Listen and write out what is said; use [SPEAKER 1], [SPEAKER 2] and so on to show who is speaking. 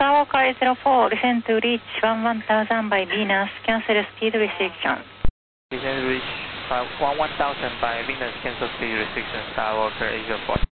[SPEAKER 1] Skywalker 04, listen to reach 11,000 by Venus, cancel speed restriction.
[SPEAKER 2] Listen to reach 11,000 by Venus, cancel speed restriction, Skywalker 04.